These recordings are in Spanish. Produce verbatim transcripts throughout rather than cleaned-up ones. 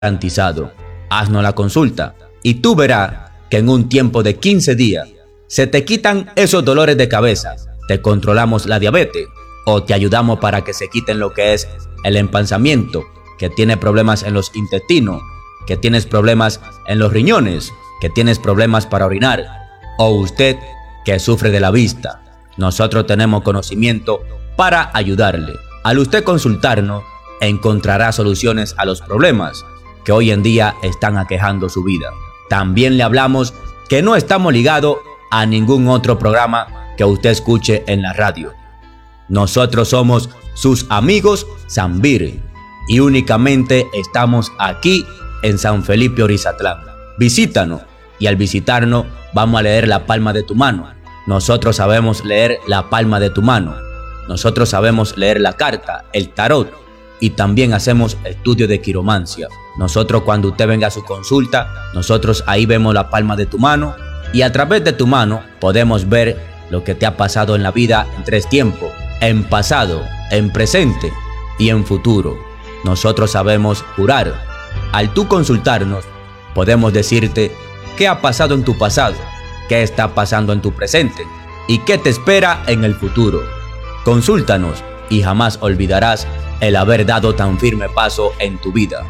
garantizado. Haznos la consulta y tú verás que en un tiempo de quince días se te quitan esos dolores de cabeza, te controlamos la diabetes o te ayudamos para que se quiten lo que es el empanzamiento, que tiene problemas en los intestinos, que tienes problemas en los riñones, que tienes problemas para orinar, o usted que sufre de la vista. Nosotros tenemos conocimiento para ayudarle. Al usted consultarnos, encontrará soluciones a los problemas que hoy en día están aquejando su vida. También le hablamos que no estamos ligados a ningún otro programa que usted escuche en la radio. Nosotros somos sus amigos Sanvir y únicamente estamos aquí en San Felipe Orizatlán. Visítanos y al visitarnos vamos a leer la palma de tu mano. Nosotros sabemos leer la palma de tu mano. Nosotros sabemos leer la carta, el tarot, y también hacemos estudio de quiromancia. Nosotros cuando usted venga a su consulta, nosotros ahí vemos la palma de tu mano y a través de tu mano podemos ver lo que te ha pasado en la vida en tres tiempos, en pasado, en presente y en futuro. Nosotros sabemos curar. Al tú consultarnos, podemos decirte qué ha pasado en tu pasado, qué está pasando en tu presente y qué te espera en el futuro. Consúltanos y jamás olvidarás el haber dado tan firme paso en tu vida.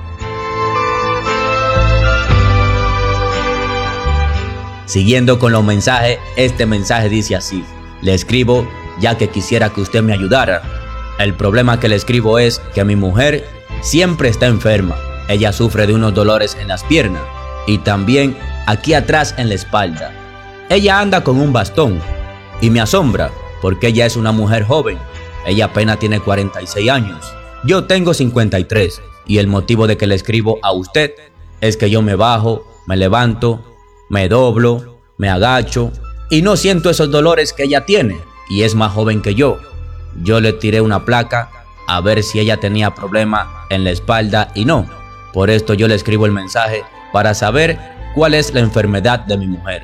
Siguiendo con los mensajes, este mensaje dice así: le escribo ya que quisiera que usted me ayudara. El problema que le escribo es que mi mujer siempre está enferma. Ella sufre de unos dolores en las piernas y también aquí atrás en la espalda. Ella anda con un bastón y me asombra porque ella es una mujer joven. Ella apenas tiene cuarenta y seis años. Yo tengo cincuenta y tres y el motivo de que le escribo a usted es que yo me bajo, me levanto, me doblo, me agacho y no siento esos dolores que ella tiene y es más joven que yo. Yo le tiré una placa a ver si ella tenía problema en la espalda y no. Por esto yo le escribo el mensaje para saber cuál es la enfermedad de mi mujer.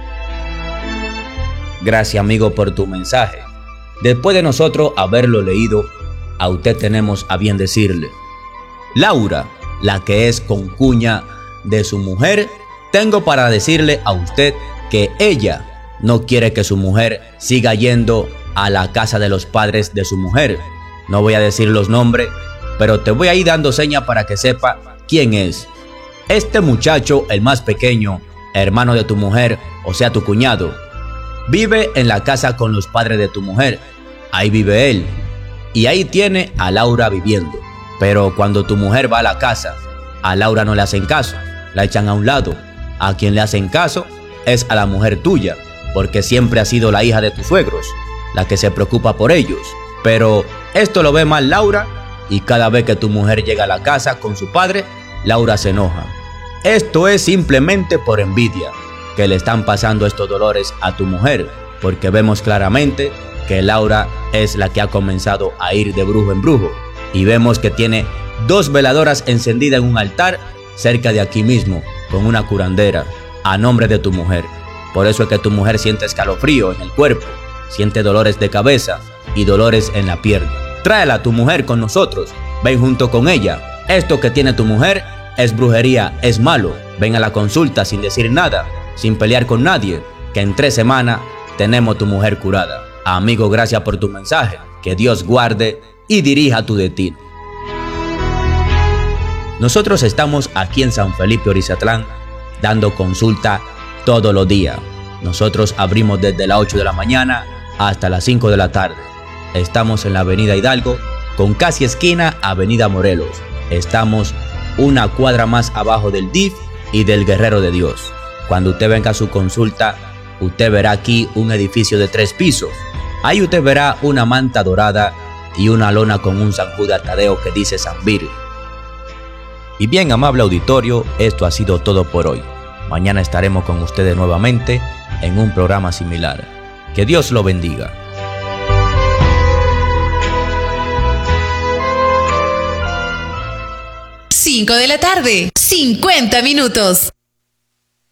Gracias, amigo, por tu mensaje. Después de nosotros haberlo leído, a usted tenemos a bien decirle: Laura, la que es concuña de su mujer, tengo para decirle a usted que ella no quiere que su mujer siga yendo a la casa de los padres de su mujer. No voy a decir los nombres, pero te voy a ir dando señas para que sepa quién es. Este muchacho, el más pequeño, hermano de tu mujer, o sea tu cuñado, vive en la casa con los padres de tu mujer. Ahí vive él y ahí tiene a Laura viviendo. Pero cuando tu mujer va a la casa, a Laura no le hacen caso, la echan a un lado. A quien le hacen caso es a la mujer tuya, porque siempre ha sido la hija de tus suegros, la que se preocupa por ellos. Pero esto lo ve mal Laura y cada vez que tu mujer llega a la casa con su padre, Laura se enoja. Esto es simplemente por envidia que le están pasando estos dolores a tu mujer, porque vemos claramente que Laura es la que ha comenzado a ir de brujo en brujo y vemos que tiene dos veladoras encendidas en un altar cerca de aquí mismo con una curandera a nombre de tu mujer. Por eso es que tu mujer siente escalofrío en el cuerpo, siente dolores de cabeza y dolores en la pierna. Tráela a tu mujer con nosotros, ven junto con ella. Esto que tiene tu mujer es brujería, es malo. Ven a la consulta sin decir nada, sin pelear con nadie, que en tres semanas tenemos tu mujer curada. Amigo, gracias por tu mensaje. Que Dios guarde y dirija tu destino. Nosotros estamos aquí en San Felipe Orizatlán dando consulta todos los días. Nosotros abrimos desde las ocho de la mañana hasta las cinco de la tarde. Estamos en la avenida Hidalgo con casi esquina avenida Morelos. Estamos una cuadra más abajo del D I F y del Guerrero de Dios. Cuando usted venga a su consulta, usted verá aquí un edificio de tres pisos. Ahí usted verá una manta dorada y una lona con un San Judas Tadeo que dice Sanvir. Y bien, amable auditorio, esto ha sido todo por hoy. Mañana estaremos con ustedes nuevamente en un programa similar. Que Dios lo bendiga. cinco de la tarde, cincuenta minutos.